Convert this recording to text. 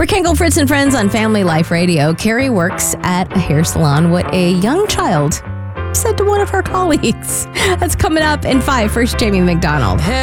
For Kangol, Fritz, and Friends on Family Life Radio, Carrie works at a hair salon. What a young child said to one of her colleagues. That's coming up in 5. First, Jamie McDonald.